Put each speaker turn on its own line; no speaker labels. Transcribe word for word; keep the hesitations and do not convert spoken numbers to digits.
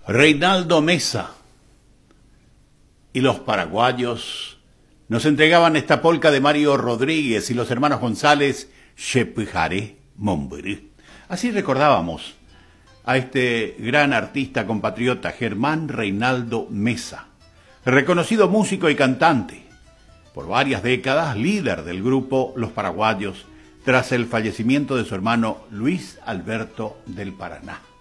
Reinaldo Mesa y los paraguayos nos entregaban esta polca de Mario Rodríguez y los hermanos González, Chepujaré Mombré. Así recordábamos a este gran artista compatriota Germán Reinaldo Mesa, reconocido músico y cantante, por varias décadas líder del grupo Los Paraguayos tras el fallecimiento de su hermano Luis Alberto del Paraná.